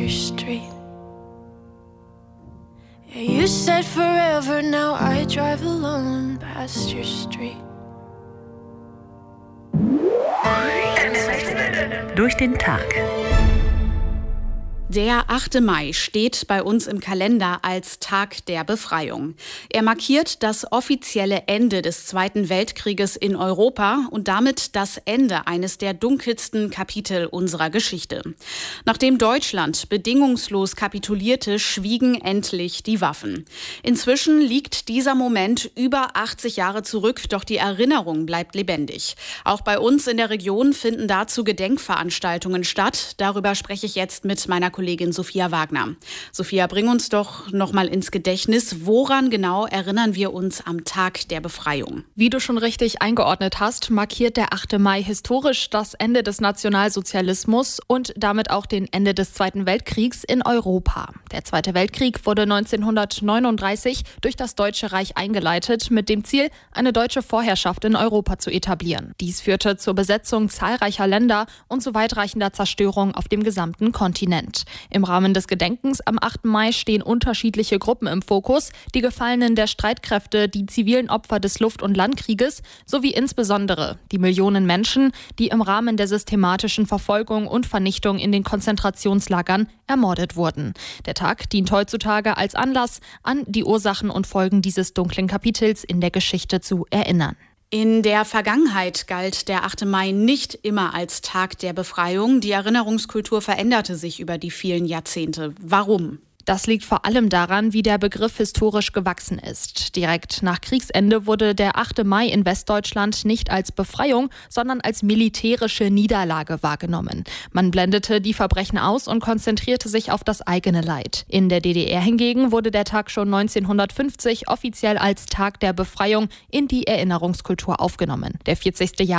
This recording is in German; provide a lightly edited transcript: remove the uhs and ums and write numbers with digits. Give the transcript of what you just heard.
your street. Yeah, you said forever, now I drive alone past your street. Durch den Tag. Der 8. Mai steht bei uns im Kalender als Tag der Befreiung. Er markiert das offizielle Ende des Zweiten Weltkrieges in Europa und damit das Ende eines der dunkelsten Kapitel unserer Geschichte. Nachdem Deutschland bedingungslos kapitulierte, schwiegen endlich die Waffen. Inzwischen liegt dieser Moment über 80 Jahre zurück, doch die Erinnerung bleibt lebendig. Auch bei uns in der Region finden dazu Gedenkveranstaltungen statt. Darüber spreche ich jetzt mit meiner Kollegin Sophia Wagner. Sophia, bring uns doch noch mal ins Gedächtnis, woran genau erinnern wir uns am Tag der Befreiung? Wie du schon richtig eingeordnet hast, markiert der 8. Mai historisch das Ende des Nationalsozialismus und damit auch den Ende des Zweiten Weltkriegs in Europa. Der Zweite Weltkrieg wurde 1939 durch das Deutsche Reich eingeleitet, mit dem Ziel, eine deutsche Vorherrschaft in Europa zu etablieren. Dies führte zur Besetzung zahlreicher Länder und zu weitreichender Zerstörung auf dem gesamten Kontinent. Im Rahmen des Gedenkens am 8. Mai stehen unterschiedliche Gruppen im Fokus, die Gefallenen der Streitkräfte, die zivilen Opfer des Luft- und Landkrieges sowie insbesondere die Millionen Menschen, die im Rahmen der systematischen Verfolgung und Vernichtung in den Konzentrationslagern ermordet wurden. Der Tag dient heutzutage als Anlass, an die Ursachen und Folgen dieses dunklen Kapitels in der Geschichte zu erinnern. In der Vergangenheit galt der 8. Mai nicht immer als Tag der Befreiung. Die Erinnerungskultur veränderte sich über die vielen Jahrzehnte. Warum? Das liegt vor allem daran, wie der Begriff historisch gewachsen ist. Direkt nach Kriegsende wurde der 8. Mai in Westdeutschland nicht als Befreiung, sondern als militärische Niederlage wahrgenommen. Man blendete die Verbrechen aus und konzentrierte sich auf das eigene Leid. In der DDR hingegen wurde der Tag schon 1950 offiziell als Tag der Befreiung in die Erinnerungskultur aufgenommen. Der 40.